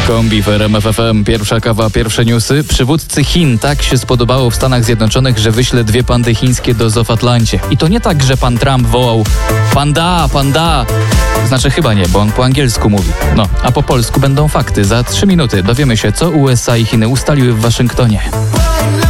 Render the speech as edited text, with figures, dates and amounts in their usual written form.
Kombi w RMF FM. Pierwsza kawa, pierwsze newsy. Przywódcy Chin tak się spodobało w Stanach Zjednoczonych, że wyśle 2 pandy chińskie do zoo w Atlancie. I to nie tak, że pan Trump wołał panda, panda. Znaczy chyba nie, bo on po angielsku mówi. No, a po polsku będą fakty. Za 3 minuty dowiemy się, co USA i Chiny ustaliły w Waszyngtonie.